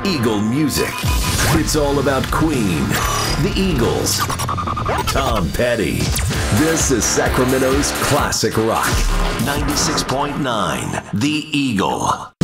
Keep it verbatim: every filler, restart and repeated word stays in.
Eagle music. It's all about Queen, the Eagles, Tom Petty. This is Sacramento's classic rock. ninety-six point nine, The Eagle.